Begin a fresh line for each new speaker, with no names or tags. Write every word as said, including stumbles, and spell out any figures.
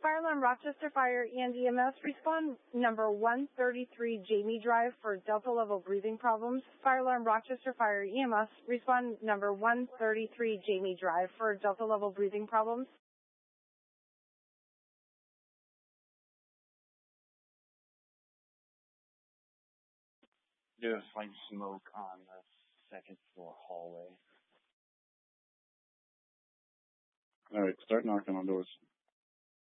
Fire alarm Rochester Fire and E M S, respond number one thirty-three Jamie Drive for Delta level breathing problems. Fire alarm Rochester Fire E M S, respond number one thirty-three Jamie Drive for Delta level breathing problems.
There's like smoke on the second floor hallway.
All right, start knocking on doors.